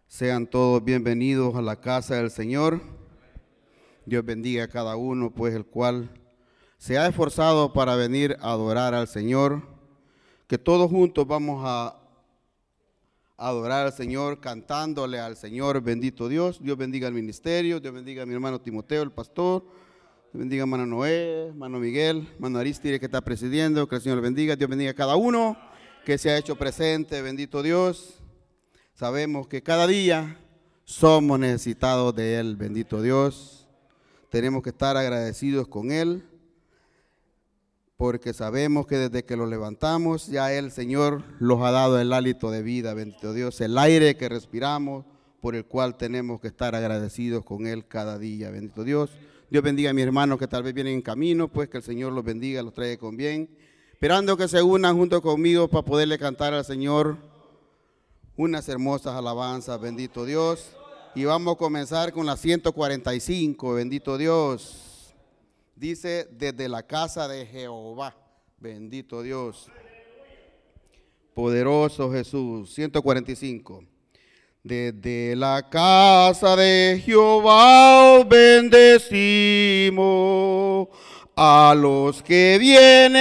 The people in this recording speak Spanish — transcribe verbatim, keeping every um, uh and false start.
Sean todos bienvenidos a la casa del Señor. Dios bendiga a cada uno, pues el cual se ha esforzado para venir a adorar al Señor. Que todos juntos vamos a adorar al Señor, cantándole al Señor, bendito Dios. Dios bendiga al ministerio, Dios bendiga a mi hermano Timoteo, el pastor. Dios bendiga a hermano Noé, hermano Miguel, hermano Aristide que está presidiendo. Que el Señor le bendiga. Dios bendiga a cada uno que se ha hecho presente, bendito Dios. Sabemos que cada día somos necesitados de Él, bendito Dios. Tenemos que estar agradecidos con Él, porque sabemos que desde que los levantamos, ya el Señor los ha dado el hálito de vida, bendito Dios, el aire que respiramos, por el cual tenemos que estar agradecidos con Él cada día, bendito Dios. Dios bendiga a mis hermanos que tal vez vienen en camino, pues que el Señor los bendiga, los traiga con bien, esperando que se unan junto conmigo para poderle cantar al Señor unas hermosas alabanzas, bendito Dios. Y vamos a comenzar con la ciento cuarenta y cinco, bendito Dios. Dice, desde la casa de Jehová, bendito Dios. Poderoso Jesús, ciento cuarenta y cinco. Desde la casa de Jehová bendecimos a los que vienen